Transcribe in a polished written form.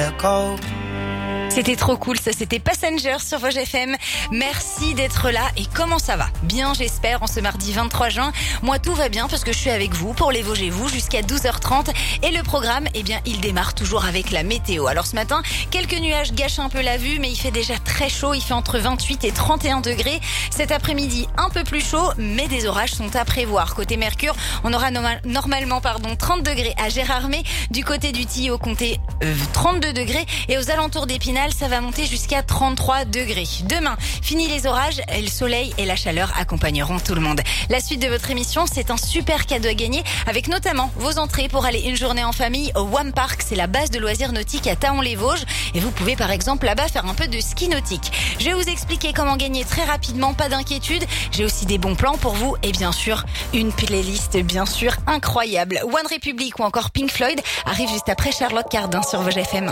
let go. C'était trop cool, ça c'était Passenger sur Vosges FM. Merci d'être là et comment ça va ? Bien j'espère en ce mardi 23 juin. Moi tout va bien parce que je suis avec vous pour les Vosges et vous jusqu'à 12h30 et le programme il démarre toujours avec la météo. Alors ce matin, quelques nuages gâchent un peu la vue mais il fait déjà très chaud, il fait entre 28 et 31 degrés. Cet après-midi un peu plus chaud mais des orages sont à prévoir. Côté Mercure, on aura normalement 30 degrés à Gérardmer, du côté du Tillot comptez 32 degrés et aux alentours d'Épinal ça va monter jusqu'à 33 degrés. Demain, fini les orages, le soleil et la chaleur accompagneront tout le monde. La suite de votre émission, c'est un super cadeau à gagner avec notamment vos entrées pour aller une journée en famille au Wam Park. C'est la base de loisirs nautiques à Thaon-les-Vosges et vous pouvez par exemple là-bas faire un peu de ski nautique. Je vais vous expliquer comment gagner très rapidement, pas d'inquiétude. J'ai aussi des bons plans pour vous et bien sûr, une playlist bien sûr incroyable. One Republic ou encore Pink Floyd arrive juste après Charlotte Cardin sur Vosges FM.